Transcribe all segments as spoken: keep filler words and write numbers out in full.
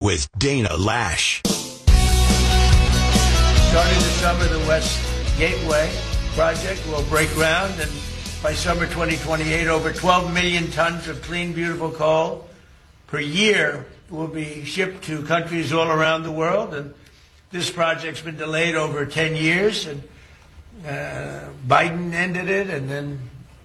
with Dana Lash. Starting this summer, the West Gateway project will break ground, and by summer twenty twenty-eight, over twelve million tons of clean, beautiful coal per year will be shipped to countries all around the world. And this project's been delayed over ten years, and uh, Biden ended it, and then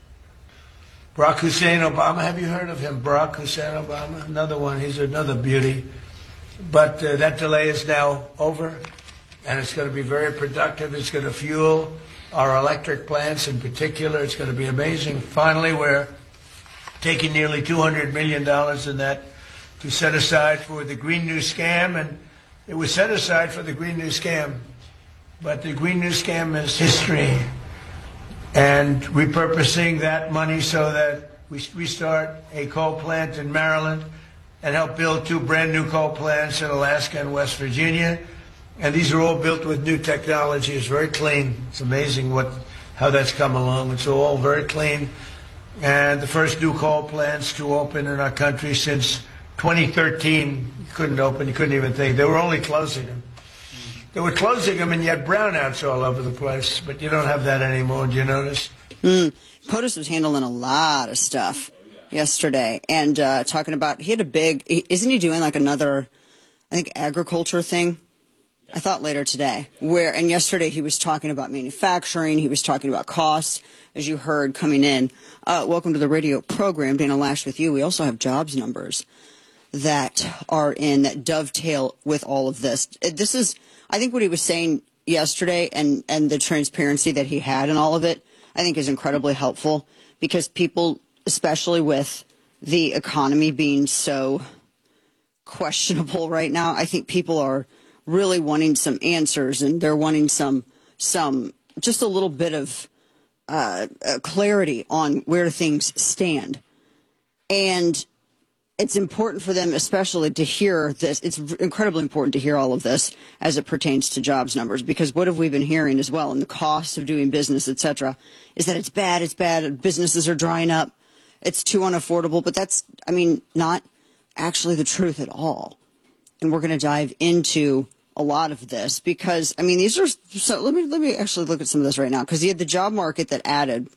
Barack Hussein Obama. Have you heard of him? Barack Hussein Obama, another one. He's another beauty. But uh, that delay is now over, and it's going to be very productive. It's going to fuel our electric plants in particular. It's going to be amazing. Finally, we're taking nearly two hundred million dollars in that to set aside for the Green New Scam, and it was set aside for the Green New Scam, but the Green New Scam is history, and repurposing that money so that we restart a coal plant in Maryland and help build two brand new coal plants in Alaska and West Virginia. And these are all built with new technology. It's very clean. It's amazing what how that's come along. It's all very clean. And the first new coal plants to open in our country since twenty thirteen. You couldn't open. You couldn't even think. They were only closing them. They were closing them, and you had brownouts all over the place. But you don't have that anymore. Do you notice? Mm. POTUS was handling a lot of stuff yesterday, and uh, talking about, he had a big, isn't he doing like another, I think, agriculture thing? I thought later today, where, and yesterday he was talking about manufacturing, he was talking about costs, as you heard coming in. Uh, welcome to the radio program, Dana Lash with you. We also have jobs numbers that are in, that dovetail with all of this. This is, I think what he was saying yesterday, and, and the transparency that he had in all of it, I think is incredibly helpful, because people, especially with the economy being so questionable right now, I think people are really wanting some answers, and they're wanting some, some just a little bit of uh, uh, clarity on where things stand. And it's important for them, especially, to hear this. It's incredibly important to hear all of this as it pertains to jobs numbers, because what have we been hearing as well, and the cost of doing business, et cetera, is that it's bad, it's bad, businesses are drying up, it's too unaffordable. But that's, I mean, not actually the truth at all. And we're going to dive into a lot of this, because, I mean, these are, so let me, let me actually look at some of this right now, because you had the job market that added,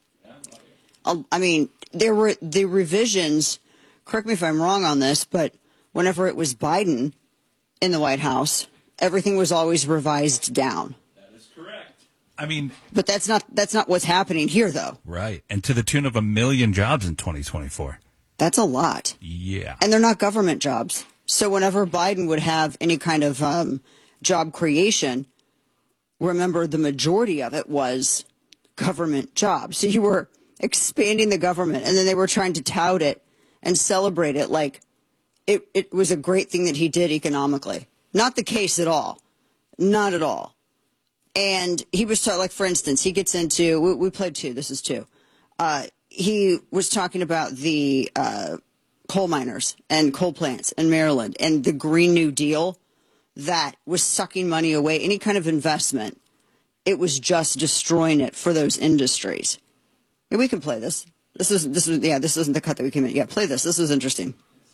I mean, there were the revisions. Correct me if I'm wrong on this, but whenever it was Biden in the White House, everything was always revised down. That is correct. I mean, but that's not that's not what's happening here, though. Right, and to the tune of a million jobs in twenty twenty-four. That's a lot. Yeah, and they're not government jobs. So whenever Biden would have any kind of um, job creation, remember the majority of it was government jobs. So you were expanding the government, and then they were trying to tout it and celebrate it like it, it was a great thing that he did economically. Not the case at all. Not at all. And he was talking, like, for instance, he gets into, we, we played two, this is two. Uh, he was talking about the uh, coal miners and coal plants in Maryland and the Green New Deal that was sucking money away, any kind of investment. It was just destroying it for those industries. And we can play this. This is this is yeah. This isn't the cut that we came in. Yeah, play this. This is interesting.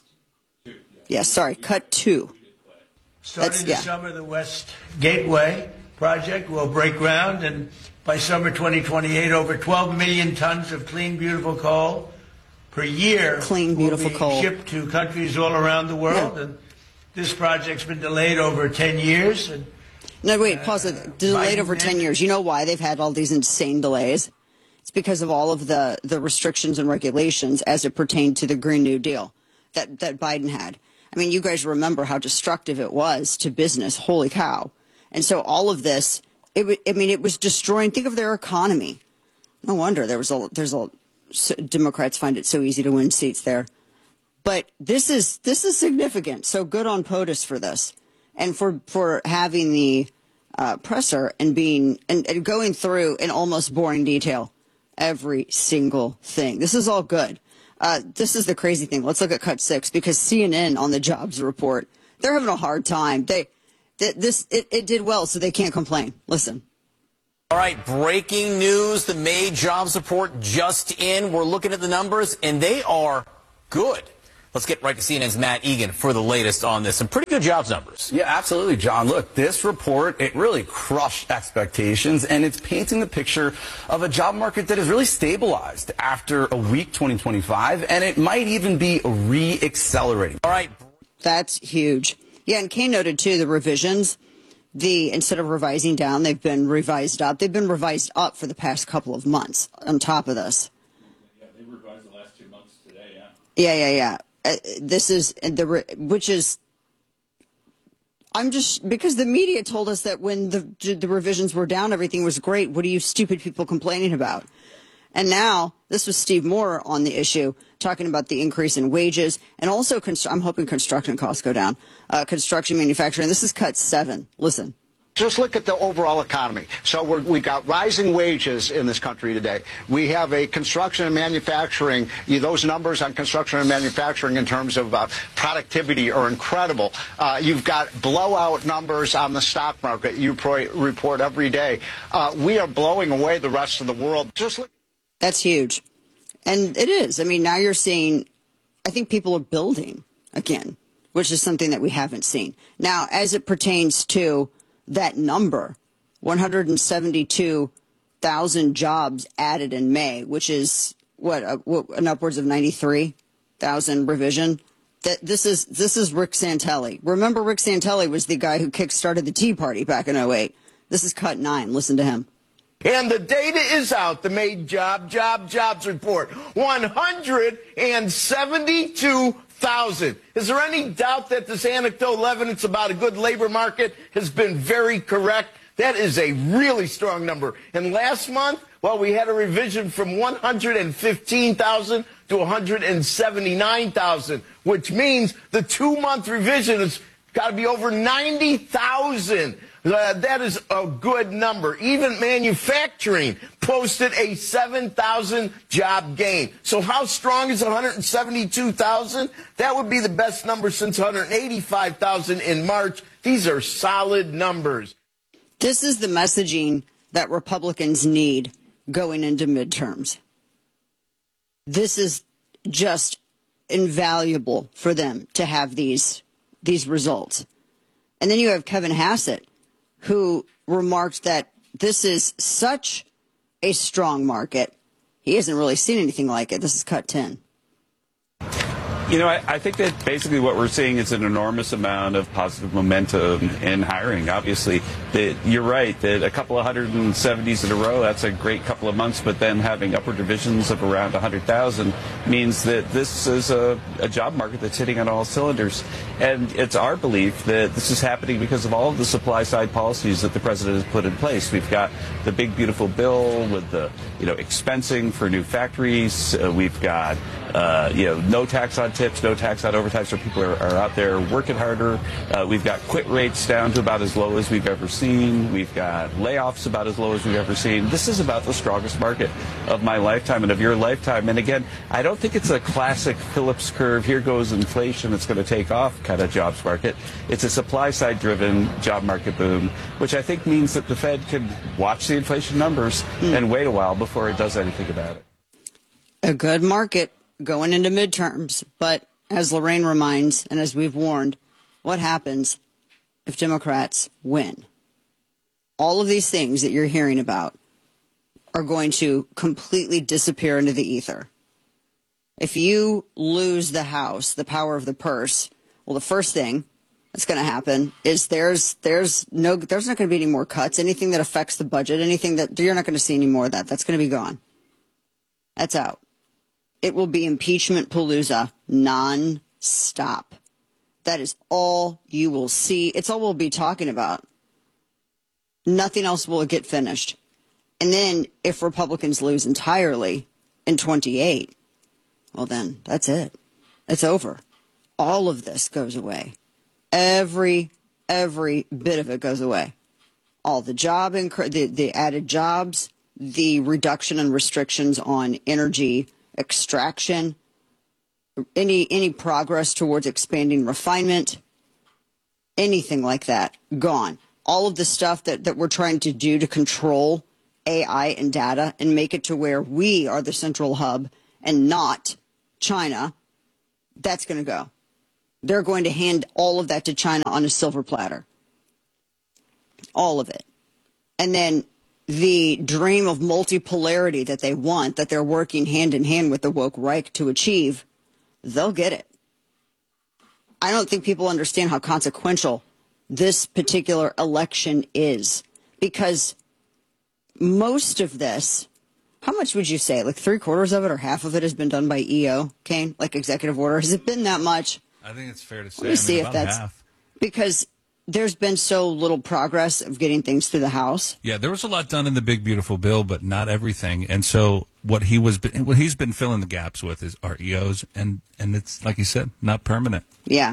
Yeah, sorry, cut two. Starting That's, this yeah. summer, the West Gateway project will break ground, and by summer twenty twenty-eight, over twelve million tons of clean, beautiful coal per year clean, beautiful will be coal shipped to countries all around the world. Yeah. And this project's been delayed over ten years. And no, wait, pause it. Delayed over ten years. You know why they've had all these insane delays? It's because of all of the, the restrictions and regulations as it pertained to the Green New Deal that, that Biden had. I mean, you guys remember how destructive it was to business. Holy cow. And so all of this, it, I mean, it was destroying. Think of their economy. No wonder there was a, there's a, Democrats find it so easy to win seats there. But this is, this is significant. So good on POTUS for this, and for, for having the uh, presser and being, and, and going through in almost boring detail every single thing. This is all good. Uh, this is the crazy thing. Let's look at cut six, because C N N on the jobs report, they're having a hard time. They, they this, it, it did well, so they can't complain. Listen. All right, breaking news. The May jobs report just in. We're looking at the numbers, and they are good. Let's get right to C N N's Matt Egan for the latest on this. Some pretty good jobs numbers. Yeah, absolutely, John. Look, this report, it really crushed expectations, and it's painting the picture of a job market that is really stabilized after a weak twenty twenty-five, and it might even be re-accelerating. All right. That's huge. Yeah, and Kane noted, too, the revisions, the instead of revising down, they've been revised up. They've been revised up for the past couple of months on top of this. Yeah, they revised the last two months today, yeah. Yeah, yeah, yeah. Uh, this is the re- which is I'm just because the media told us that when the the revisions were down, everything was great. What are you stupid people complaining about? And now this was Steve Moore on the issue talking about the increase in wages and also const- I'm hoping construction costs go down. Uh, construction manufacturing. This is cut seven. Listen. Just look at the overall economy. So we're, we got rising wages in this country today. We have a construction and manufacturing. You, those numbers on construction and manufacturing in terms of uh, productivity are incredible. Uh, you've got blowout numbers on the stock market. You pro- report every day. Uh, we are blowing away the rest of the world. Just look. That's huge. And it is. I mean, now you're seeing, I think people are building again, which is something that we haven't seen. Now, as it pertains to that number, one hundred seventy-two thousand jobs added in May, which is what, uh, what an upwards of ninety-three thousand revision. That this is this is Rick Santelli. Remember, Rick Santelli was the guy who kickstarted the Tea Party back in oh eight. This is cut nine. Listen to him. And the data is out, the May job, job, jobs report. one hundred seventy-two thousand. Is there any doubt that this anecdotal evidence about a good labor market has been very correct? That is a really strong number. And last month, well, we had a revision from one hundred fifteen thousand to one hundred seventy-nine thousand, which means the two-month revision has got to be over ninety thousand. Uh, that is a good number. Even manufacturing posted a seven thousand job gain. So how strong is one hundred seventy-two thousand? That would be the best number since one hundred eighty-five thousand in March. These are solid numbers. This is the messaging that Republicans need going into midterms. This is just invaluable for them to have these these results. And then you have Kevin Hassett, who remarked that this is such a strong market. He hasn't really seen anything like it. This is cut ten. You know, I, I think that basically what we're seeing is an enormous amount of positive momentum in hiring. Obviously, that you're right that a couple of hundred seventies in a row, that's a great couple of months, but then having upward divisions of around one hundred thousand means that this is a, a job market that's hitting on all cylinders. And it's our belief that this is happening because of all of the supply-side policies that the president has put in place. We've got the big, beautiful bill with the, you know, expensing for new factories. Uh, we've got, uh, you know, no tax on tips, no tax on overtime, so people are, are out there working harder. Uh, we've got quit rates down to about as low as we've ever seen. We've got layoffs about as low as we've ever seen. This is about the strongest market of my lifetime and of your lifetime. And again, I don't think it's a classic Phillips curve, here goes inflation, it's going to take off kind of jobs market. It's a supply-side driven job market boom, which I think means that the Fed can watch the inflation numbers mm. and wait a while before it does anything about it. A good market going into midterms, but as Lorraine reminds, and as we've warned, what happens if Democrats win? All of these things that you're hearing about are going to completely disappear into the ether. If you lose the House, the power of the purse, well, the first thing that's going to happen is there's there's no there's not going to be any more cuts. Anything that affects the budget, anything that you're not going to see any more of that. That's going to be gone. That's out. It will be impeachment palooza non-stop. That is all you will see. It's all we'll be talking about. Nothing else will get finished. And then if Republicans lose entirely in twenty-eight, well then, that's it. It's over. All of this goes away. Every, every bit of it goes away. All the job, inc- the, the added jobs, the reduction and restrictions on energy extraction, any any progress towards expanding refinement, anything like that, gone. All of the stuff that, that we're trying to do to control A I and data and make it to where we are the central hub and not China, that's going to go. They're going to hand all of that to China on a silver platter. All of it. And then the dream of multipolarity that they want, that they're working hand in hand with the woke Reich to achieve, they'll get it. I don't think people understand how consequential this particular election is, because most of this, how much would you say, like three quarters of it or half of it has been done by E O, Kane, like executive order? Has it been that much? I think it's fair to say. Let me I mean, see if about that's half. because there's been so little progress of getting things through the House. Yeah, there was a lot done in the big beautiful bill, but not everything. And so what he was, what he's been filling the gaps with is our E Os, and and it's like you said, not permanent. Yeah,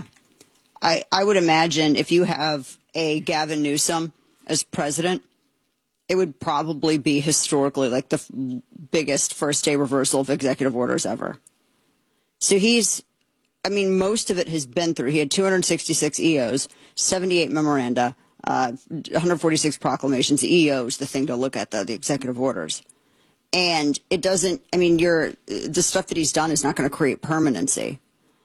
I I would imagine if you have a Gavin Newsom as president, it would probably be historically like the f- biggest first day reversal of executive orders ever. So he's, I mean, most of it has been through. He had two hundred sixty-six E Os, seventy-eight memoranda, uh, one hundred forty-six proclamations. E Os, the thing to look at, the, the executive orders. And it doesn't, I mean, you're, the stuff that he's done is not going to create permanency.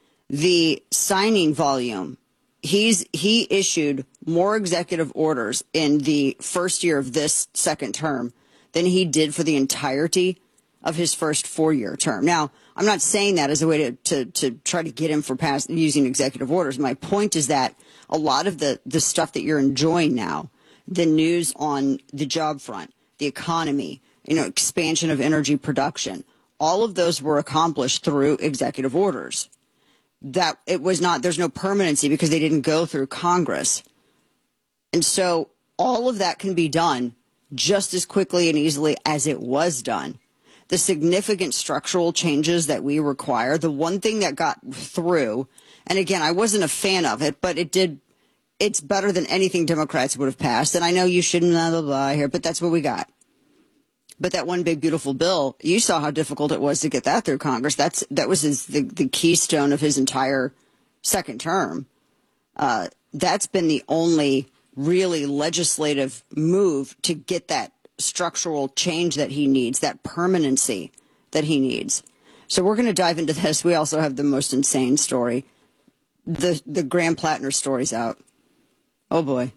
The signing volume, he's, he issued more executive orders in the first year of this second term than he did for the entirety of his first four-year term. Now, I'm not saying that as a way to, to, to try to get him for pass, using executive orders. My point is that a lot of the, the stuff that you're enjoying now, the news on the job front, the economy, you know, expansion of energy production, all of those were accomplished through executive orders. That it was not, there's no permanency because they didn't go through Congress. And so all of that can be done just as quickly and easily as it was done. The significant structural changes that we require, the one thing that got through, and again, I wasn't a fan of it, but it did, it's better than anything Democrats would have passed. And I know you shouldn't blah, blah, blah here, but that's what we got. But that one big, beautiful bill, you saw how difficult it was to get that through Congress. That's, that was his, the, the keystone of his entire second term. Uh, that's been the only really legislative move to get that structural change that he needs, that permanency that he needs. So we're going to dive into this. We also have the most insane story. The the Graham Plattner story's out. Oh boy.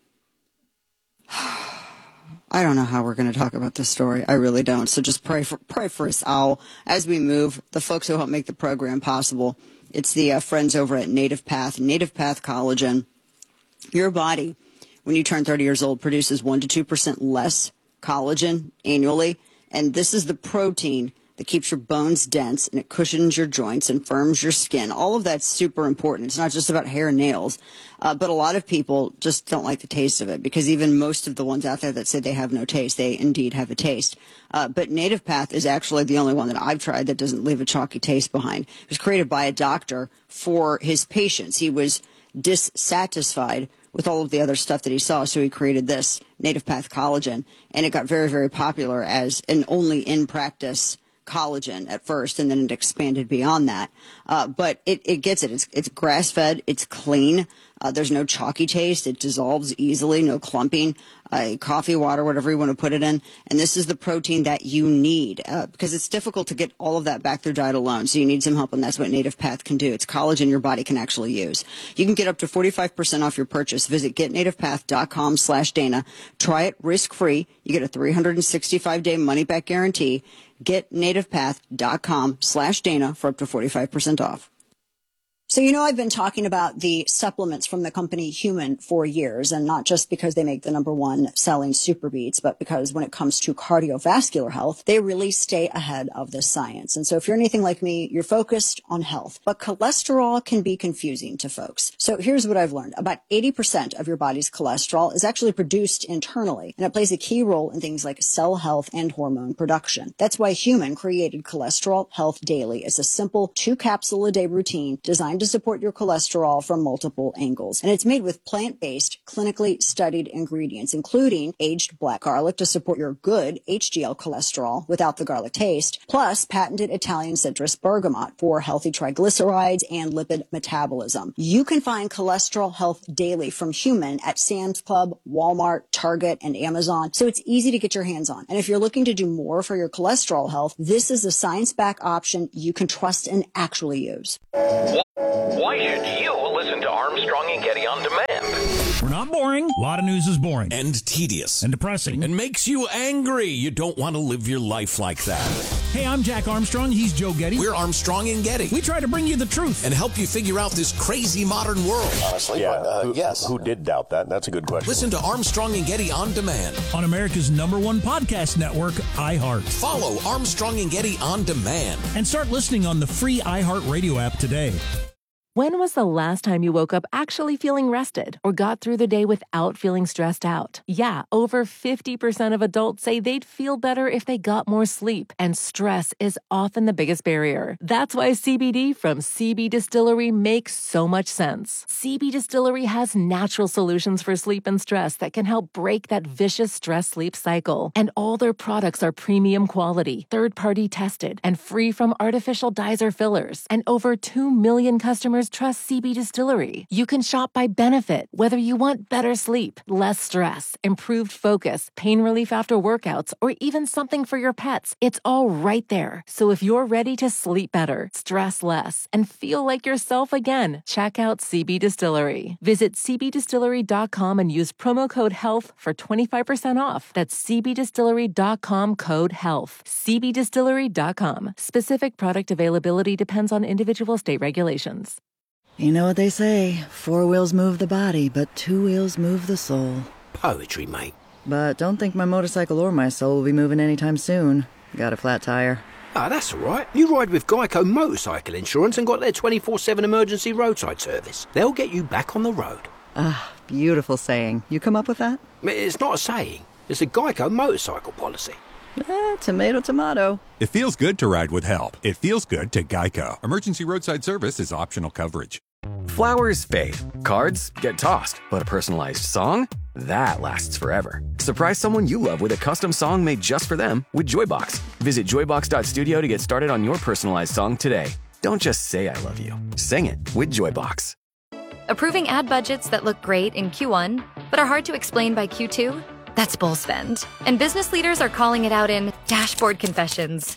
I don't know how we're going to talk about this story. I really don't. So just pray for pray for us all as we move. The folks who help make the program possible. It's the uh, friends over at Native Path, Native Path Collagen. Your body, when you turn thirty years old, produces one to two percent less collagen annually, and this is the protein that keeps your bones dense, and it cushions your joints and firms your skin. All of that's super important. It's not just about hair and nails, uh, but a lot of people just don't like the taste of it, because even most of the ones out there that say they have no taste, they indeed have a taste. Uh, but Native Path is actually the only one that I've tried that doesn't leave a chalky taste behind. It was created by a doctor for his patients. He was dissatisfied with all of the other stuff that he saw, so he created this Native Path Collagen, and it got very, very popular as an only in-practice collagen at first, and then it expanded beyond that. Uh, but it, it gets it. It's, it's grass-fed. It's clean. Uh, there's no chalky taste. It dissolves easily. No clumping. Uh, coffee, water, whatever you want to put it in. And this is the protein that you need, uh, because it's difficult to get all of that back through diet alone. So you need some help, and that's what Native Path can do. It's collagen your body can actually use. You can get up to forty-five percent off your purchase. Visit getnativepath.com slash Dana. Try it risk-free. You get a three hundred sixty-five day money-back guarantee. Getnativepath.com slash Dana for up to forty-five percent off. So, you know, I've been talking about the supplements from the company Human for years, and not just because they make the number one selling Super Beats, but because when it comes to cardiovascular health, they really stay ahead of the science. And so if you're anything like me, you're focused on health, but cholesterol can be confusing to folks. So here's what I've learned. About eighty percent of your body's cholesterol is actually produced internally, and it plays a key role in things like cell health and hormone production. That's why Human created Cholesterol Health Daily as a simple two capsule a day routine designed designed to support your cholesterol from multiple angles. And it's made with plant-based, clinically studied ingredients, including aged black garlic to support your good H D L cholesterol without the garlic taste, plus patented Italian citrus bergamot for healthy triglycerides and lipid metabolism. You can find Cholesterol Health Daily from Human at Sam's Club, Walmart, Target, and Amazon, so it's easy to get your hands on. And if you're looking to do more for your cholesterol health, this is a science-backed option you can trust and actually use. Why should you listen to Armstrong and Getty on demand? We're not boring. A lot of news is boring. And tedious. And depressing. And makes you angry. You don't want to live your life like that. Hey, I'm Jack Armstrong. He's Joe Getty. We're Armstrong and Getty. We try to bring you the truth. And help you figure out this crazy modern world. Honestly, yeah. but, uh, who, yes. Who did doubt that? That's a good question. Listen to Armstrong and Getty on demand. On America's number one podcast network, iHeart. Follow Armstrong and Getty on demand. And start listening on the free iHeart Radio app today. When was the last time you woke up actually feeling rested or got through the day without feeling stressed out? Yeah, over fifty percent of adults say they'd feel better if they got more sleep, and stress is often the biggest barrier. That's why C B D from C B Distillery makes so much sense. C B Distillery has natural solutions for sleep and stress that can help break that vicious stress-sleep cycle. And all their products are premium quality, third-party tested, and free from artificial dyes or fillers. And over two million customers trust C B Distillery. You can shop by benefit, whether you want better sleep, less stress, improved focus, pain relief after workouts, or even something for your pets. It's all right there. So if you're ready to sleep better, stress less, and feel like yourself again, check out C B Distillery. Visit c b distillery dot com and use promo code HEALTH for twenty-five percent off. That's c b distillery dot com code HEALTH. c b distillery dot com. Specific product availability depends on individual state regulations. You know what they say, four wheels move the body, but two wheels move the soul. Poetry, mate. But don't think my motorcycle or my soul will be moving anytime soon. Got a flat tire. Ah, oh, that's all right. You ride with Geico Motorcycle Insurance and got their twenty-four seven emergency roadside service. They'll get you back on the road. Ah, beautiful saying. You come up with that? It's not a saying. It's a Geico motorcycle policy. Eh, tomato, tomato. It feels good to ride with help. It feels good to Geico. Emergency roadside service is optional coverage. Flowers fade, cards get tossed, but a personalized song? That lasts forever. Surprise someone you love with a custom song made just for them with Joybox. Visit joybox dot studio to get started on your personalized song today. Don't just say I love you. Sing it with Joybox. Approving ad budgets that look great in Q one, but are hard to explain by Q two? That's bull spend. And business leaders are calling it out in Dashboard Confessions.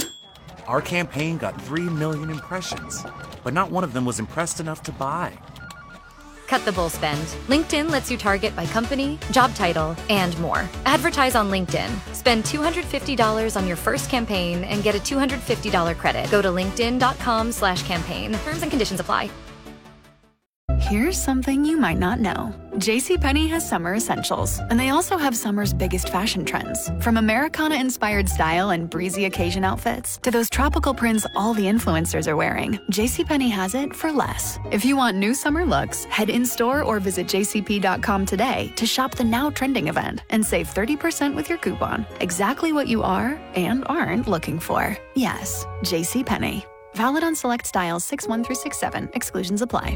Our campaign got three million impressions, but not one of them was impressed enough to buy. Cut the bull spend. LinkedIn lets you target by company, job title, and more. Advertise on LinkedIn. Spend two hundred fifty dollars on your first campaign and get a two hundred fifty dollars credit. Go to linkedin.com slash campaign. Terms and conditions apply. Here's something you might not know. JCPenney has summer essentials, and they also have summer's biggest fashion trends. From Americana-inspired style and breezy occasion outfits to those tropical prints all the influencers are wearing, JCPenney has it for less. If you want new summer looks, head in-store or visit j c p dot com today to shop the now trending event and save thirty percent with your coupon. Exactly what you are and aren't looking for. Yes, JCPenney. Valid on select styles six one through six seven. Exclusions apply.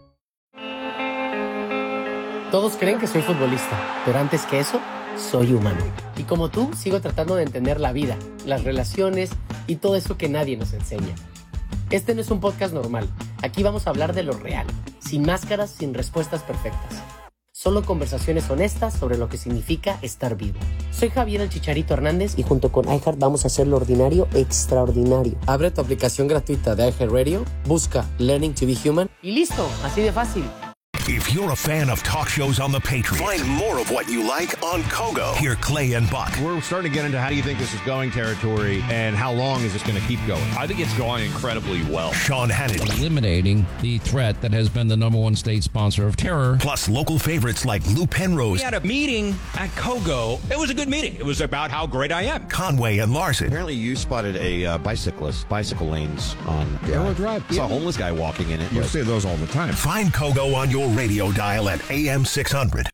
Todos creen que soy futbolista, pero antes que eso, soy humano. Y como tú, sigo tratando de entender la vida, las relaciones y todo eso que nadie nos enseña. Este no es un podcast normal. Aquí vamos a hablar de lo real, sin máscaras, sin respuestas perfectas. Solo conversaciones honestas sobre lo que significa estar vivo. Soy Javier el Chicharito Hernández y junto con iHeart vamos a hacer lo ordinario extraordinario. Abre tu aplicación gratuita de iHeartRadio, busca Learning to be Human y listo, así de fácil. If you're a fan of talk shows on the Patriot, find more of what you like on Kogo. Hear Clay and Buck. We're starting to get into how do you think this is going territory and how long is this going to keep going? I think it's going incredibly well. Sean Hannity. Eliminating the threat that has been the number one state sponsor of terror. Plus local favorites like Lou Penrose. We had a meeting at Kogo. It was a good meeting. It was about how great I am. Conway and Larson. Apparently you spotted a uh, bicyclist, bicycle lanes on Arrow Drive. I saw a homeless guy walking in it. You see those all the time. Find Kogo on your radio dial at A M six hundred.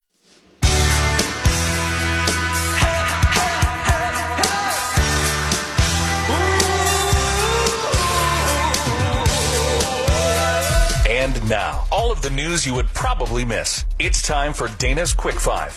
And now, all of the news you would probably miss. It's time for Dana's Quick Five.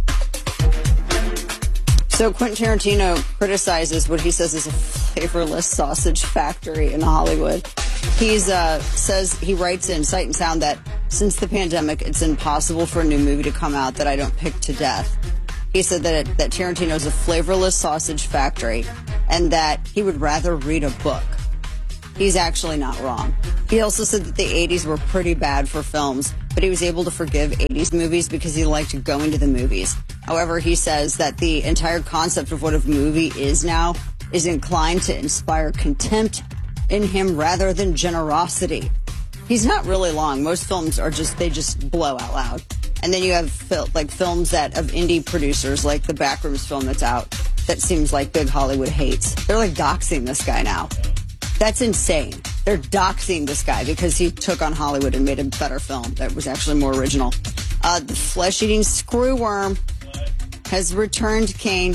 So Quentin Tarantino criticizes what he says is a flavorless sausage factory in Hollywood. He's uh, says he writes in Sight and Sound that since the pandemic, it's impossible for a new movie to come out that I don't pick to death. He said that it, that Tarantino is a flavorless sausage factory and that he would rather read a book. He's actually not wrong. He also said that the eighties were pretty bad for films, but he was able to forgive eighties movies because he liked going to the movies. However, he says that the entire concept of what a movie is now is inclined to inspire contempt in him rather than generosity. He's not really long. Most films are just, they just blow out loud. And then you have fil- like films that of indie producers, like the Backrooms film that's out, that seems like big Hollywood hates. They're like doxing this guy now. That's insane. They're doxing this guy because he took on Hollywood and made a better film that was actually more original. Uh, the flesh-eating screwworm has returned, Kane,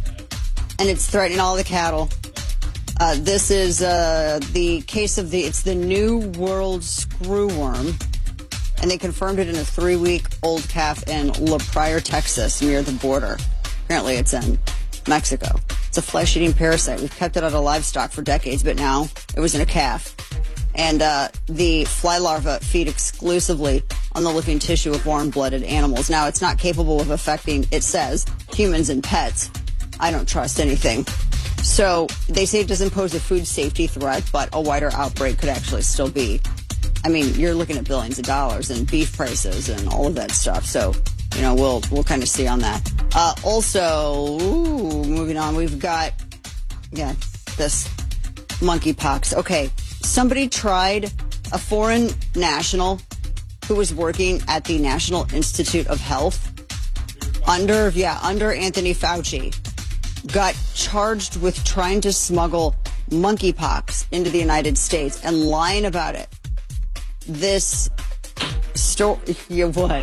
and it's threatening all the cattle. Uh, this is uh, the case of the, it's the New World screwworm, and they confirmed it in a three-week-old calf in La Pryor, Texas, near the border. Apparently it's in Mexico. It's a flesh-eating parasite. We've kept it out of livestock for decades, but now it was in a calf. And uh, the fly larvae feed exclusively on the living tissue of warm-blooded animals. Now, it's not capable of affecting, it says, humans and pets. I don't trust anything. So they say it doesn't pose a food safety threat, but a wider outbreak could actually still be. I mean, you're looking at billions of dollars in beef prices and all of that stuff. So, you know, we'll we'll kind of see on that. Uh, also, ooh, moving on, we've got, yeah, this monkeypox. Okay, somebody tried, a foreign national who was working at the National Institute of Health under, yeah, under Anthony Fauci, got charged with trying to smuggle monkeypox into the United States and lying about it. This story, yeah, what?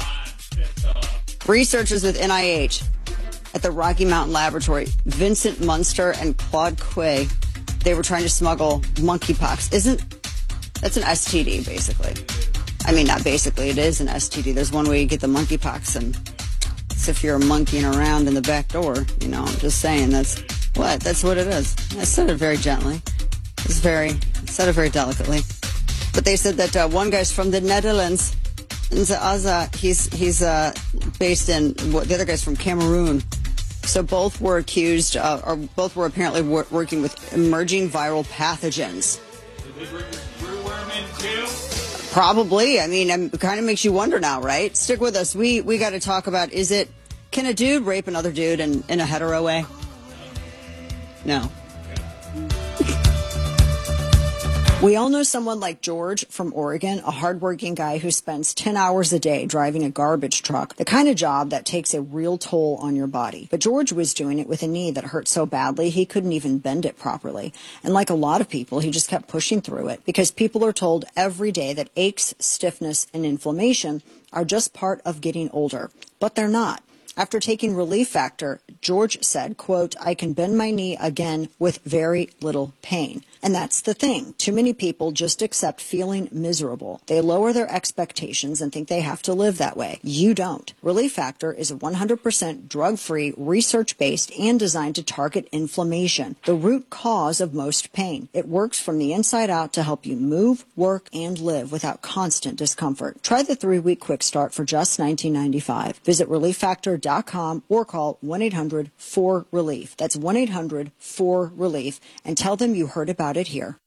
Researchers with N I H at the Rocky Mountain Laboratory, Vincent Munster and Claude Quay, they were trying to smuggle monkeypox. Isn't, that's an S T D, basically. I mean, not basically, it is an S T D. There's one way you get the monkeypox, and it's if you're monkeying around in the back door. You know, I'm just saying, that's what, that's what it is. I said it very gently. It's very, I said it very delicately. But they said that uh, one guy's from the Netherlands, Nzaza, he's he's uh, based in, the other guy's from Cameroon. So both were accused, uh, or both were apparently wor- working with emerging viral pathogens. Did they bring the screwworm in too? Probably. I mean, it kind of makes you wonder now, right? Stick with us. We we got to talk about, is it, can a dude rape another dude in, in a hetero way? No. We all know someone like George from Oregon, a hardworking guy who spends ten hours a day driving a garbage truck, the kind of job that takes a real toll on your body. But George was doing it with a knee that hurt so badly he couldn't even bend it properly. And like a lot of people, he just kept pushing through it because people are told every day that aches, stiffness, and inflammation are just part of getting older. But they're not. After taking Relief Factor, George said, quote, I can bend my knee again with very little pain. And that's the thing. Too many people just accept feeling miserable. They lower their expectations and think they have to live that way. You don't. Relief Factor is one hundred percent drug-free, research-based, and designed to target inflammation, the root cause of most pain. It works from the inside out to help you move, work, and live without constant discomfort. Try the three-week quick start for just nineteen ninety-five. Visit relief factor dot com or call one eight hundred four relief. That's one eight hundred four relief and tell them you heard about it here.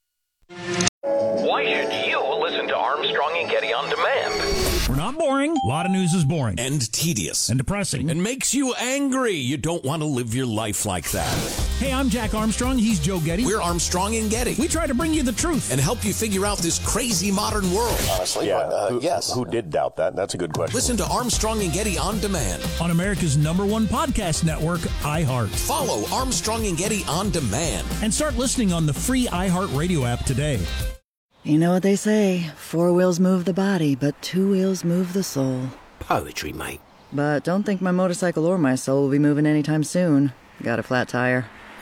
Why should you listen to Armstrong and Getty on demand? We're not boring. A lot of news is boring. And tedious. And depressing. And makes you angry. You don't want to live your life like that. Hey, I'm Jack Armstrong. He's Joe Getty. We're Armstrong and Getty. We try to bring you the truth. And help you figure out this crazy modern world. Honestly, yeah, uh, who, yes. Who did doubt that? That's a good question. Listen to Armstrong and Getty on demand. On America's number one podcast network, iHeart. Follow Armstrong and Getty on demand. And start listening on the free iHeart Radio app today. You know what they say, four wheels move the body, but two wheels move the soul. Poetry, mate. But don't think my motorcycle or my soul will be moving anytime soon. Got a flat tire.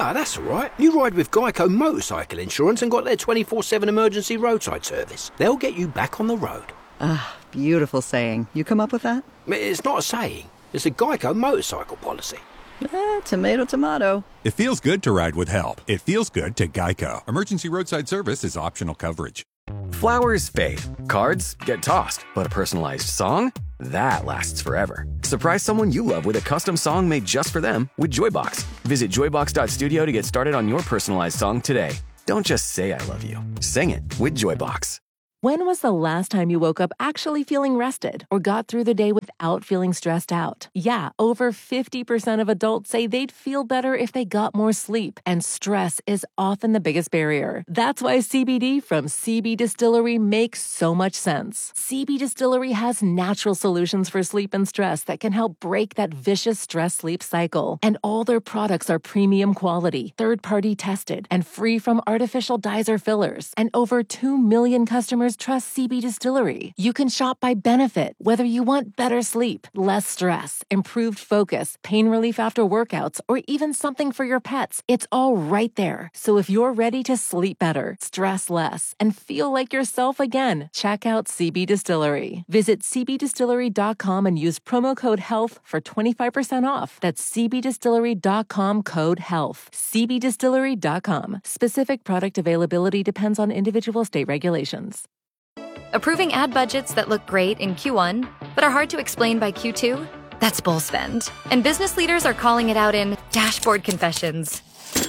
Ah, that's all right. You ride with Geico Motorcycle Insurance and got their twenty-four seven emergency roadside service. They'll get you back on the road. Ah, beautiful saying. You come up with that? It's not a saying. It's a Geico motorcycle policy. Eh, tomato, tomato. It feels good to ride with help. It feels good to Geico. Emergency roadside service is optional coverage. Flowers fade. Cards get tossed. But a personalized song? That lasts forever. Surprise someone you love with a custom song made just for them with Joybox. Visit joybox dot studio to get started on your personalized song today. Don't just say I love you. Sing it with Joybox. When was the last time you woke up actually feeling rested or got through the day without feeling stressed out? Yeah, over fifty percent of adults say they'd feel better if they got more sleep, and stress is often the biggest barrier. That's why C B D from C B Distillery makes so much sense. C B Distillery has natural solutions for sleep and stress that can help break that vicious stress-sleep cycle. And all their products are premium quality, third-party tested, and free from artificial dyes or fillers. And over two million customers trust C B Distillery. You can shop by benefit, whether you want better sleep, less stress, improved focus, pain relief after workouts, or even something for your pets. It's all right there. So if you're ready to sleep better, stress less, and feel like yourself again, check out C B Distillery. Visit c b distillery dot com and use promo code HEALTH for twenty-five percent off. That's c b distillery dot com code HEALTH. c b distillery dot com. Specific product availability depends on individual state regulations. Approving ad budgets that look great in Q one, but are hard to explain by Q two? That's bull spend. And business leaders are calling it out in dashboard confessions.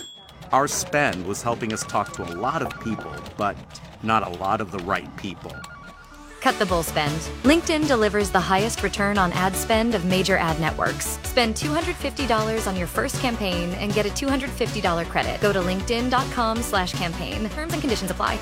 Our spend was helping us talk to a lot of people, but not a lot of the right people. Cut the bull spend. LinkedIn delivers the highest return on ad spend of major ad networks. Spend two hundred fifty dollars on your first campaign and get a two hundred fifty dollars credit. Go to linkedin dot com slash campaign. Terms and conditions apply.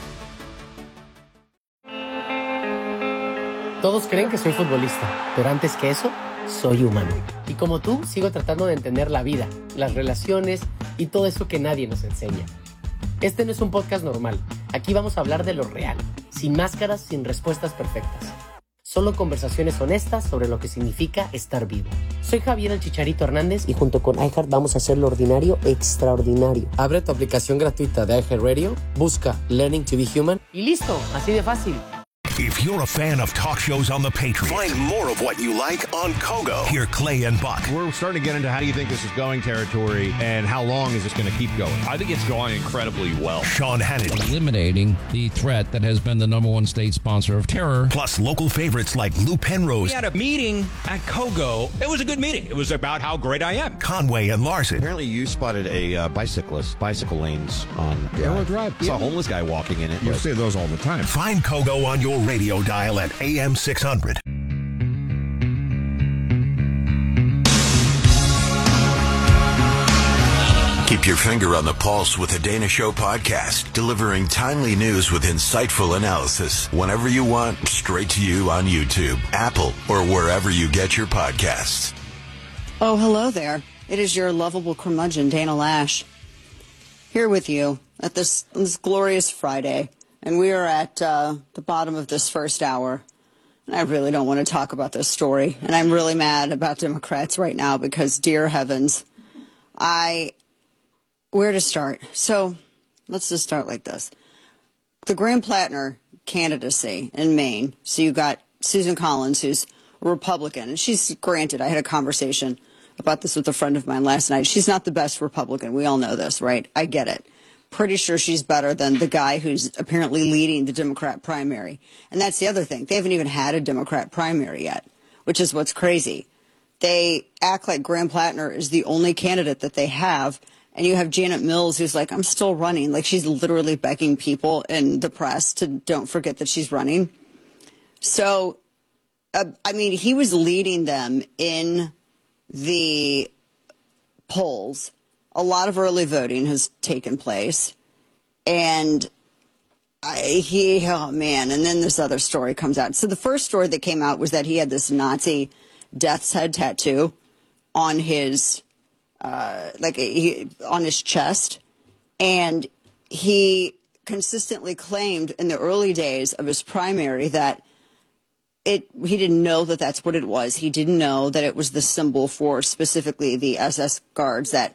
Todos creen que soy futbolista, pero antes que eso, soy humano. Y como tú, sigo tratando de entender la vida, las relaciones y todo eso que nadie nos enseña. Este no es un podcast normal. Aquí vamos a hablar de lo real, sin máscaras, sin respuestas perfectas. Solo conversaciones honestas sobre lo que significa estar vivo. Soy Javier el Chicharito Hernández y junto con iHeart vamos a hacer lo ordinario extraordinario. Abre tu aplicación gratuita de iHeartRadio, busca Learning to be Human y listo, así de fácil. If you're a fan of talk shows on the Patriot, find more of what you like on Kogo. Hear Clay and Buck. We're starting to get into how do you think this is going territory and how long is this going to keep going? I think it's going incredibly well. Sean Hannity. Eliminating the threat that has been the number one state sponsor of terror. Plus local favorites like Lou Penrose. We had a meeting at Kogo. It was a good meeting. It was about how great I am. Conway and Larson. Apparently you spotted a uh, bicyclist, bicycle lanes on Yellow Drive. Saw a homeless guy walking in it. You see those all the time. Find Kogo on your radio dial at A M six hundred. Keep your finger on the pulse with the Dana Show podcast, delivering timely news with insightful analysis whenever you want, straight to you on YouTube, Apple, or wherever you get your podcasts. Oh, hello there. It is your lovable curmudgeon, Dana Lash, here with you at this, this glorious Friday. And we are at uh, the bottom of this first hour. And I really don't want to talk about this story. And I'm really mad about Democrats right now because, dear heavens, I... Where to start? So let's just start like this. The Graham Plattner candidacy in Maine. So you got Susan Collins, who's a Republican. And she's, granted, I had a conversation about this with a friend of mine last night. She's not the best Republican. We all know this, right? I get it. Pretty sure she's better than the guy who's apparently leading the Democrat primary. And that's the other thing. They haven't even had a Democrat primary yet, which is what's crazy. They act like Graham Plattner is the only candidate that they have. And you have Janet Mills, who's like, I'm still running. Like, she's literally begging people in the press to don't forget that she's running. So, uh, I mean, he was leading them in the polls. A lot of early voting has taken place. And I, he, oh, man. And then this other story comes out. So the first story that came out was that he had this Nazi death's head tattoo on his... Uh, like he, on his chest, and he consistently claimed in the early days of his primary that it he didn't know that that's what it was. He didn't know that it was the symbol for specifically the S S guards that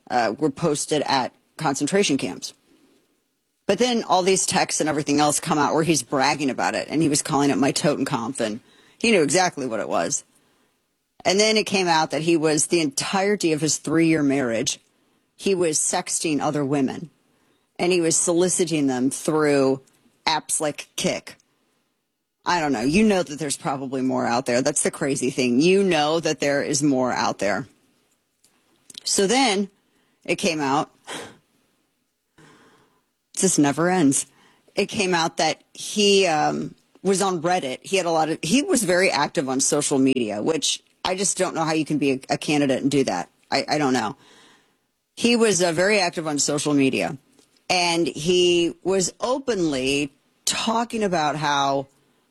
uh, were posted at concentration camps. But then all these texts and everything else come out where he's bragging about it, and he was calling it my Totenkampf, and he knew exactly what it was. And then it came out that he was, the entirety of his three-year marriage, he was sexting other women, and he was soliciting them through apps like Kik. I don't know. You know that there's probably more out there. That's the crazy thing. You know that there is more out there. So then it came out. This never ends. It came out that he um, was on Reddit. He had a lot of, he was very active on social media, which I just don't know how you can be a, a candidate and do that. I, I don't know. He was uh, very active on social media, and he was openly talking about how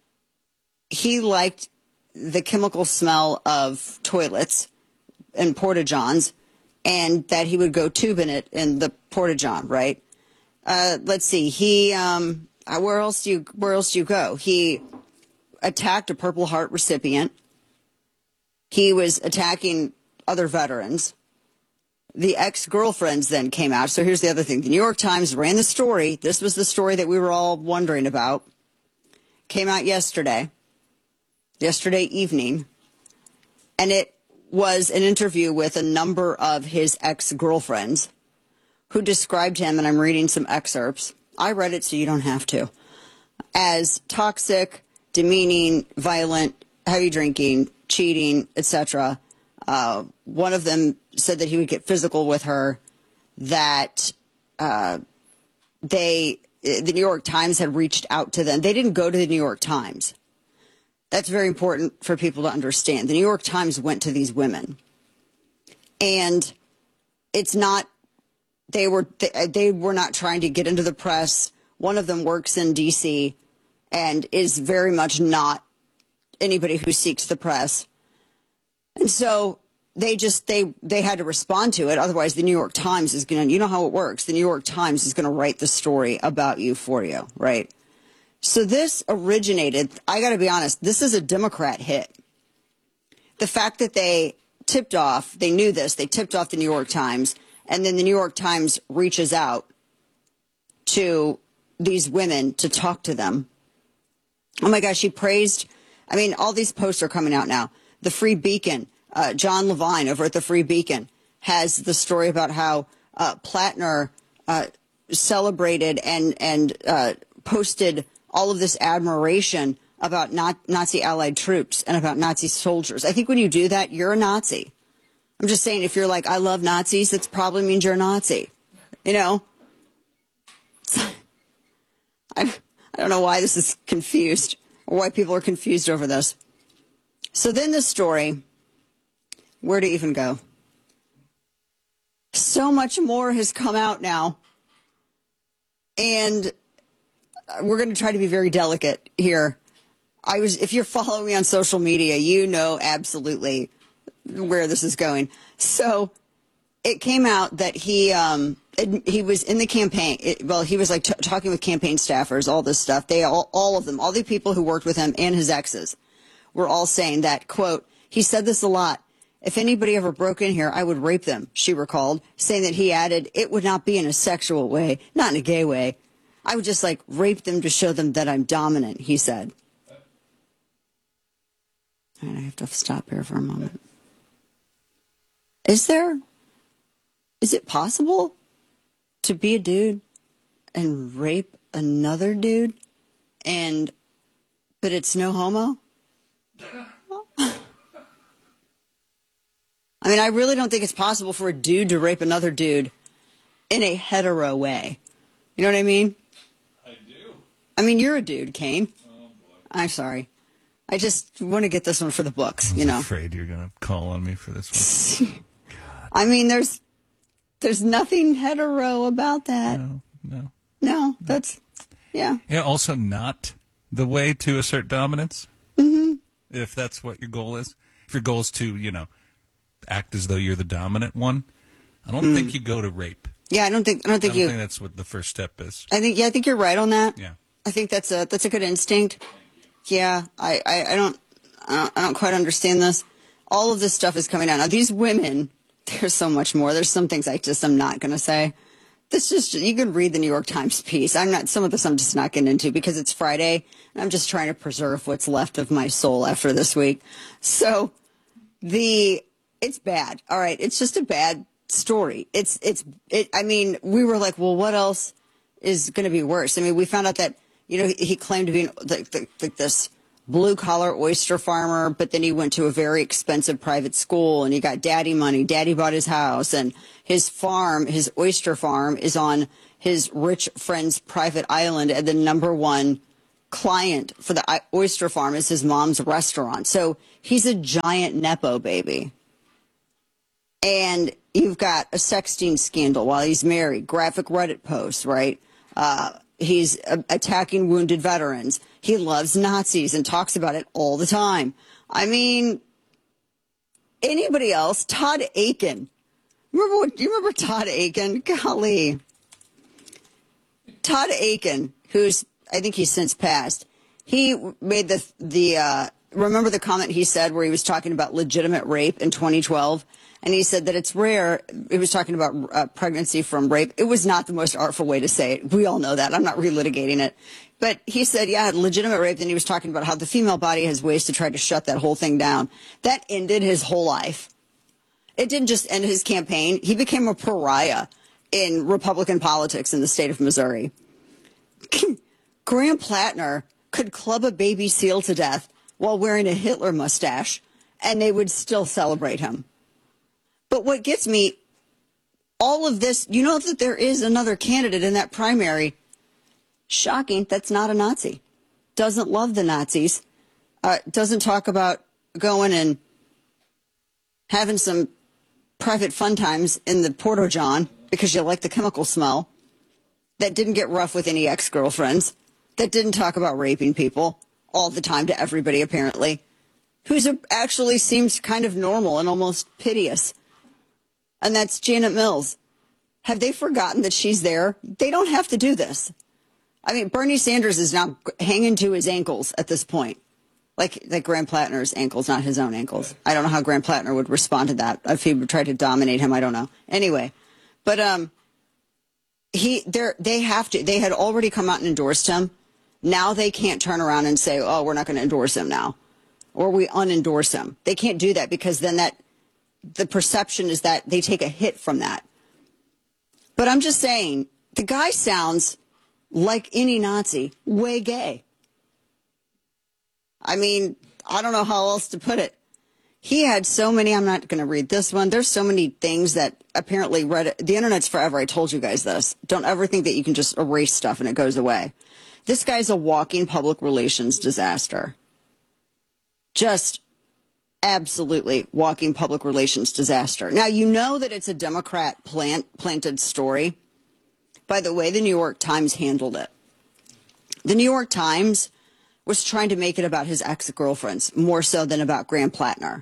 he liked the chemical smell of toilets and porta-johns, and that he would go tubing it in the porta-john, right? Uh, let's see. He, um, where else do you, where else do you go? He attacked a Purple Heart recipient. He was attacking other veterans. The ex-girlfriends then came out. So here's the other thing. The New York Times ran the story. This was the story that we were all wondering about. Came out yesterday, yesterday evening. And it was an interview with a number of his ex-girlfriends who described him, and I'm reading some excerpts. I read it so you don't have to. As toxic, demeaning, violent, heavy drinking, cheating, et cetera. Uh, one of them said that he would get physical with her, that uh, they, the New York Times had reached out to them. They didn't go to the New York Times. That's very important for people to understand. The New York Times went to these women. And it's not, they were, they, they were not trying to get into the press. One of them works in D C and is very much not anybody who seeks the press. And so they just, they, they had to respond to it. Otherwise, the New York Times is going to, you know how it works. The New York Times is going to write the story about you for you, right? So this originated, I got to be honest, this is a Democrat hit. The fact that they tipped off, they knew this, they tipped off the New York Times, and then the New York Times reaches out to these women to talk to them. Oh my gosh, she praised, I mean, all these posts are coming out now. The Free Beacon, uh, John Levine over at the Free Beacon has the story about how uh, Plattner uh, celebrated and, and uh, posted all of this admiration about not Nazi allied troops and about Nazi soldiers. I think when you do that, you're a Nazi. I'm just saying, if you're like, I love Nazis, that probably means you're a Nazi. You know? I, I don't know why this is confused or why people are confused over this. So then the story, where to even go? So much more has come out now. And we're going to try to be very delicate here. I was, if you're following me on social media, you know absolutely where this is going. So it came out that he um, it, he was in the campaign. It, well, he was like t- talking with campaign staffers, all this stuff. They all, all of them, all the people who worked with him and his exes were all saying that, quote, he said this a lot. If anybody ever broke in here, I would rape them, she recalled, saying that he added, it would not be in a sexual way, not in a gay way. I would just like rape them to show them that I'm dominant, he said. All right, I have to stop here for a moment. Is there, is it possible to be a dude and rape another dude and, but it's no homo? I mean, I really don't think it's possible for a dude to rape another dude in a hetero way. You know what I mean? I do. I mean, you're a dude, Kane. Oh, boy. I'm sorry. I just want to get this one for the books, you know. I'm afraid you're going to call on me for this one. I mean, there's there's nothing hetero about that. No, no. No, that's, yeah. Yeah, also not the way to assert dominance, mm-hmm. if that's what your goal is. If your goal is to, you know, act as though you're the dominant one, I don't mm. think you go to rape. Yeah, I don't think I don't think I don't you. think that's what the first step is. I think yeah, I think you're right on that. Yeah, I think that's a that's a good instinct. Yeah, I, I, I don't I don't I don't quite understand this. All of this stuff is coming out now. These women there's so much more. There's some things I just am not going to say. This just, you can read the New York Times piece. I'm not, some of this I'm just not getting into because it's Friday and I'm just trying to preserve what's left of my soul after this week. So the, it's bad. All right. It's just a bad story. It's, it's, it, I mean, we were like, well, what else is going to be worse? I mean, we found out that, you know, he, he claimed to be like, like, like this blue collar oyster farmer, but then he went to a very expensive private school and he got daddy money. Daddy bought his house and his farm, his oyster farm is on his rich friend's private island. And the number one client for the oyster farm is his mom's restaurant. So he's a giant Nepo baby. And you've got a sexting scandal while he's married, graphic Reddit posts, right? Uh, he's uh, attacking wounded veterans. He loves Nazis and talks about it all the time. I mean, anybody else? Todd Akin. Remember what? Do you remember Todd Akin? Golly. Todd Akin, who's, I think he's since passed. He made the, the, uh, remember the comment he said where he was talking about legitimate rape in twenty twelve? And he said that it's rare. He was talking about uh, pregnancy from rape. It was not the most artful way to say it. We all know that. I'm not relitigating it. But he said, yeah, legitimate rape. Then he was talking about how the female body has ways to try to shut that whole thing down. That ended his whole life. It didn't just end his campaign. He became a pariah in Republican politics in the state of Missouri. Graham Plattner could club a baby seal to death while wearing a Hitler mustache, and they would still celebrate him. But what gets me, all of this, you know that there is another candidate in that primary. Shocking, that's not a Nazi. Doesn't love the Nazis. Uh, doesn't talk about going and having some private fun times in the Porto John because you like the chemical smell. That didn't get rough with any ex-girlfriends. That didn't talk about raping people all the time to everybody, apparently. Who's a, actually seems kind of normal and almost piteous. And that's Janet Mills. Have they forgotten that she's there? They don't have to do this. I mean, Bernie Sanders is now hanging to his ankles at this point. Like, like Graham Plattner's ankles, not his own ankles. I don't know how Graham Plattner would respond to that. If he would try to dominate him, I don't know. Anyway, but um, he, they're, they have to, they had already come out and endorsed him. Now they can't turn around and say, oh, we're not going to endorse him now. Or we unendorse him. They can't do that because then that, the perception is that they take a hit from that. But I'm just saying, the guy sounds like any Nazi, way gay. I mean, I don't know how else to put it. He had so many, I'm not going to read this one. There's so many things that apparently Reddit, the internet's forever. I told you guys this. Don't ever think that you can just erase stuff and it goes away. This guy's a walking public relations disaster. Just absolutely walking public relations disaster. Now, you know that it's a Democrat plant, planted story by the way the New York Times handled it. The New York Times was trying to make it about his ex-girlfriends more so than about Graham Plattner.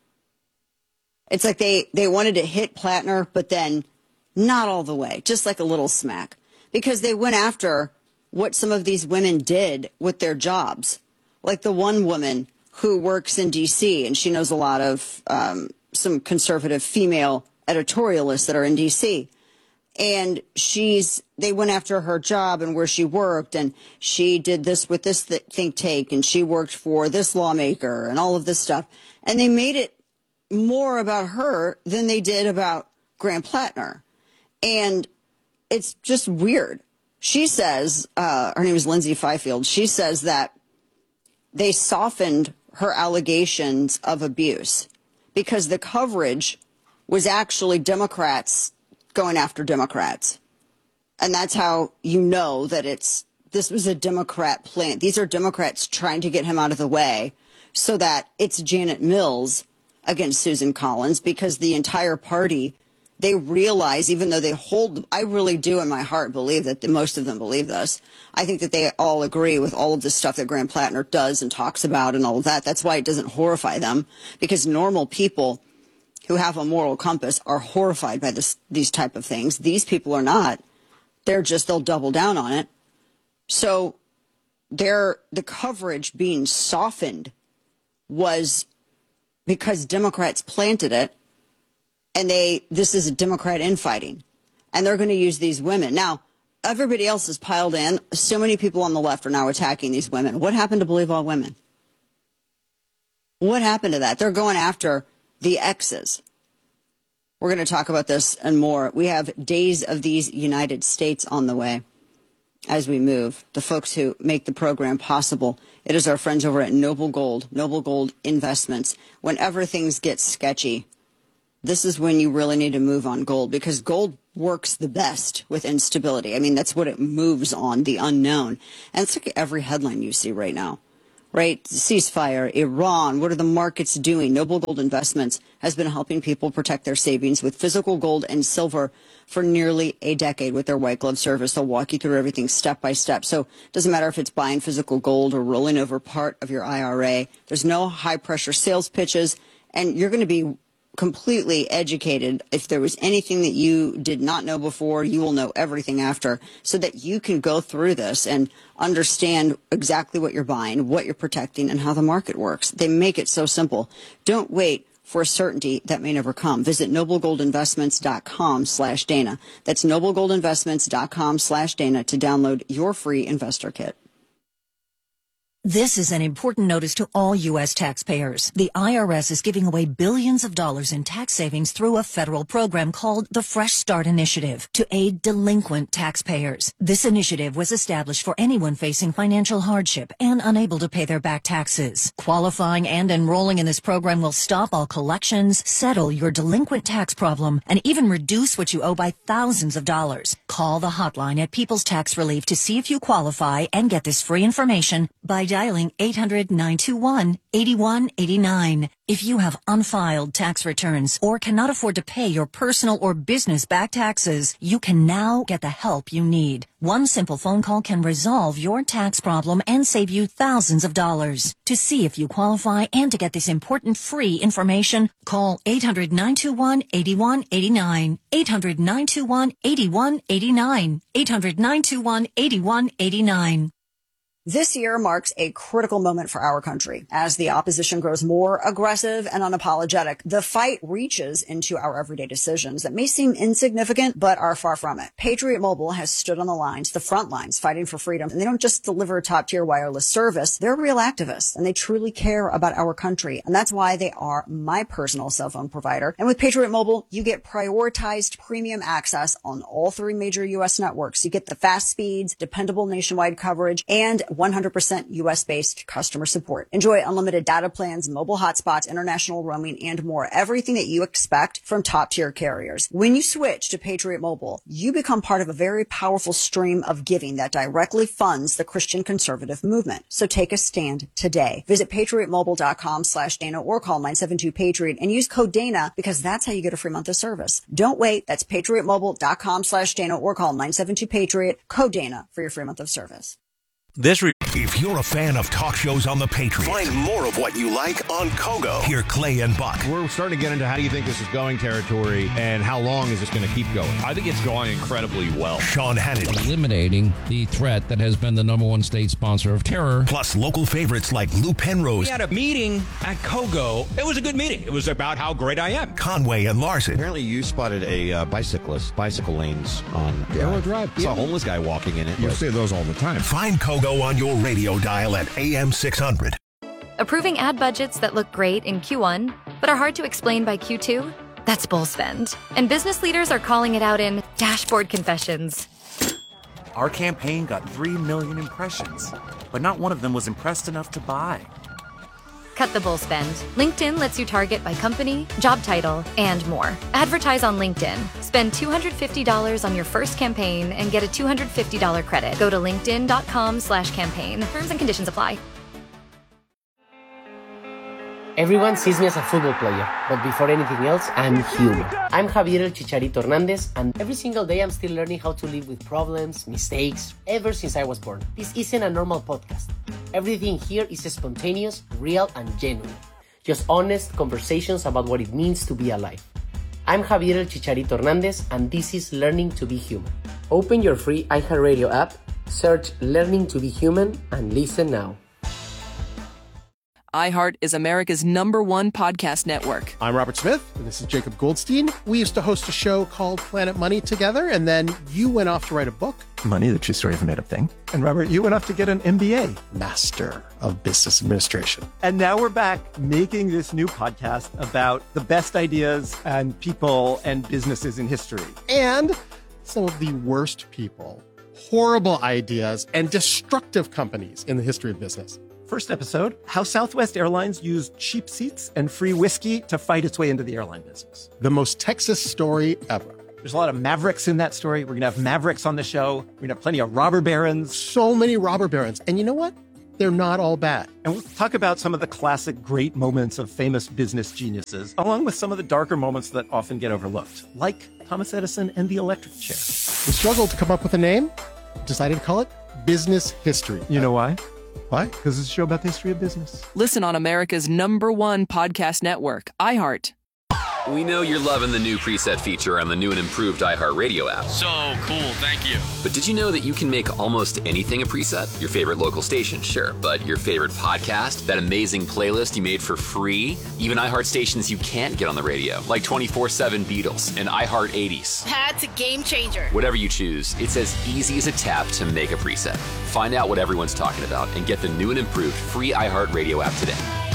It's like they, they wanted to hit Plattner, but then not all the way, just like a little smack, because they went after what some of these women did with their jobs. Like the one woman who works in D C, and she knows a lot of um, some conservative female editorialists that are in D C. And she's, they went after her job and where she worked, and she did this with this th- think tank, and she worked for this lawmaker and all of this stuff. And they made it more about her than they did about Graham Plattner. And it's just weird. She says, uh, her name is Lindsay Fifield, she says that they softened her allegations of abuse because the coverage was actually Democrats going after Democrats. And that's how you know that it's, this was a Democrat plan. These are Democrats trying to get him out of the way so that it's Janet Mills against Susan Collins, because the entire party, they realize, even though they hold, I really do in my heart believe that most of them believe this. I think that they all agree with all of the stuff that Graham Plattner does and talks about and all of that. That's why it doesn't horrify them, because normal people who have a moral compass are horrified by this, these type of things. These people are not. They're just, they'll double down on it. So they're, the coverage being softened was because Democrats planted it. And they, this is a Democrat infighting. And they're going to use these women. Now, everybody else has piled in. So many people on the left are now attacking these women. What happened to Believe All Women? What happened to that? They're going after the exes. We're going to talk about this and more. We have Days of These United States on the way as we move. The folks who make the program possible. It is our friends over at Noble Gold, Noble Gold Investments. Whenever things get sketchy, this is when you really need to move on gold, because gold works the best with instability. I mean, that's what it moves on, the unknown. And it's like every headline you see right now. Right? Ceasefire, Iran, what are the markets doing? Noble Gold Investments has been helping people protect their savings with physical gold and silver for nearly a decade with their white glove service. They'll walk you through everything step by step. So it doesn't matter if it's buying physical gold or rolling over part of your I R A. There's no high pressure sales pitches, and you're going to be completely educated. If there was anything that you did not know before, you will know everything after, so that you can go through this and understand exactly what you're buying, what you're protecting, and how the market works. They make it so simple. Don't wait for a certainty that may never come. Visit noblegoldinvestments.com slash Dana. That's noblegoldinvestments.com slash Dana to download your free investor kit. This is an important notice to all U S taxpayers. The I R S is giving away billions of dollars in tax savings through a federal program called the Fresh Start Initiative to aid delinquent taxpayers. This initiative was established for anyone facing financial hardship and unable to pay their back taxes. Qualifying and enrolling in this program will stop all collections, settle your delinquent tax problem, and even reduce what you owe by thousands of dollars. Call the hotline at People's Tax Relief to see if you qualify and get this free information by dialing eight hundred, nine two one, eight one eight nine. If you have unfiled tax returns or cannot afford to pay your personal or business back taxes, you can now get the help you need. One simple phone call can resolve your tax problem and save you thousands of dollars. To see if you qualify and to get this important free information, call eight hundred, nine two one, eight one eight nine. eight hundred, nine two one, eight one eight nine. eight hundred, nine two one, eight one eight nine. This year marks a critical moment for our country. As the opposition grows more aggressive and unapologetic, the fight reaches into our everyday decisions that may seem insignificant, but are far from it. Patriot Mobile has stood on the lines, the front lines, fighting for freedom. And they don't just deliver top-tier wireless service. They're real activists, and they truly care about our country. And that's why they are my personal cell phone provider. And with Patriot Mobile, you get prioritized premium access on all three major U S networks. You get the fast speeds, dependable nationwide coverage, and one hundred percent U S-based customer support. Enjoy unlimited data plans, mobile hotspots, international roaming, and more. Everything that you expect from top-tier carriers. When you switch to Patriot Mobile, you become part of a very powerful stream of giving that directly funds the Christian conservative movement. So take a stand today. Visit patriotmobile.com slash Dana or call nine seven two Patriot and use code Dana, because that's how you get a free month of service. Don't wait. That's patriotmobile.com slash Dana or call nine seven two Patriot, code Dana for your free month of service. This re- if you're a fan of talk shows on the Patriot, find more of what you like on Kogo. Hear Clay and Buck. We're starting to get into how do you think this is going territory, and how long is this going to keep going? I think it's going incredibly well. Sean Hannity. Eliminating the threat that has been the number one state sponsor of terror. Plus local favorites like Lou Penrose. We had a meeting at Kogo. It was a good meeting. It was about how great I am. Conway and Larson. Apparently you spotted a uh, bicyclist, bicycle lanes on Arrow Drive. Saw a homeless guy walking in it. You see those all the time. Find Kogo on your radio dial at A M six hundred. Approving ad budgets that look great in Q one, but are hard to explain by Q two? That's bull spend. And business leaders are calling it out in dashboard confessions. Our campaign got three million impressions, but not one of them was impressed enough to buy. Cut the bull spend. LinkedIn lets you target by company, job title, and more. Advertise on LinkedIn. Spend two hundred fifty dollars on your first campaign and get a two hundred fifty dollars credit. Go to linkedin.com slash campaign. Terms and conditions apply. Everyone sees me as a football player, but before anything else, I'm human. I'm Javier El Chicharito Hernandez, and every single day I'm still learning how to live with problems, mistakes, ever since I was born. This isn't a normal podcast. Everything here is spontaneous, real, and genuine. Just honest conversations about what it means to be alive. I'm Javier El Chicharito Hernandez, and this is Learning to be Human. Open your free iHeartRadio app, search Learning to be Human, and listen now. iHeart is America's number one podcast network. I'm Robert Smith, and this is Jacob Goldstein. We used to host a show called Planet Money together, and then you went off to write a book. Money, the true story of a made-up thing. And Robert, you went off to get an M B A. Master of Business Administration. And now we're back making this new podcast about the best ideas and people and businesses in history. And some of the worst people, horrible ideas, and destructive companies in the history of business. First episode, how Southwest Airlines used cheap seats and free whiskey to fight its way into the airline business. The most Texas story ever. There's a lot of mavericks in that story. We're going to have mavericks on the show. We're going to have plenty of robber barons. So many robber barons. And you know what? They're not all bad. And we'll talk about some of the classic great moments of famous business geniuses, along with some of the darker moments that often get overlooked, like Thomas Edison and the electric chair. We struggled to come up with a name, decided to call it Business History. You know why? Why? Because it's a show about the history of business. Listen on America's number one podcast network, iHeart. We know you're loving the new preset feature on the new and improved iHeartRadio app. So cool, thank you. But did you know that you can make almost anything a preset? Your favorite local station, sure, but your favorite podcast, that amazing playlist you made for free, even iHeart stations you can't get on the radio, like twenty-four seven Beatles and iHeart eighties. That's a game changer. Whatever you choose, it's as easy as a tap to make a preset. Find out what everyone's talking about and get the new and improved free iHeartRadio app today.